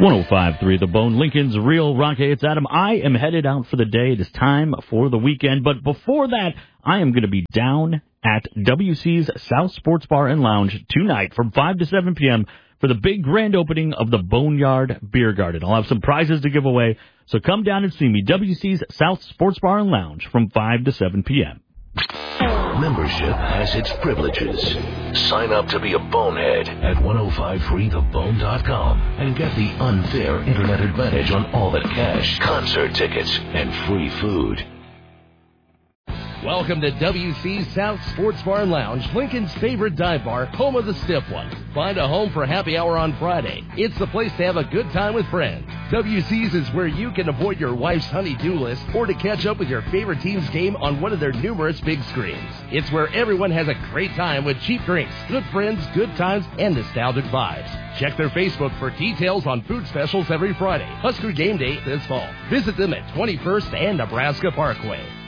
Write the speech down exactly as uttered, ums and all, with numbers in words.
one oh five point three The Bone, Lincoln's Real Rock. Hey, it's Adam. I am headed out for the day. It is time for the weekend. But before that, I am going to be down at W C's South Sports Bar and Lounge tonight from five to seven p.m. for the big grand opening of the Boneyard Beer Garden. I'll have some prizes to give away, so come down and see me. W C's South Sports Bar and Lounge from five to seven p.m. Membership has its privileges. Sign up to be a bonehead at ten fifty-three the bone dot com and get the unfair internet advantage on all the cash, concert tickets, and free food. Welcome to W C's South Sports Bar and Lounge, Lincoln's favorite dive bar, home of the stiff one. Find a home for happy hour on Friday. It's the place to have a good time with friends. W C's is where you can avoid your wife's honey-do list or to catch up with your favorite team's game on one of their numerous big screens. It's where everyone has a great time with cheap drinks, good friends, good times, and nostalgic vibes. Check their Facebook for details on food specials every Friday. Husker Game Day this fall. Visit them at twenty-first and Nebraska Parkway.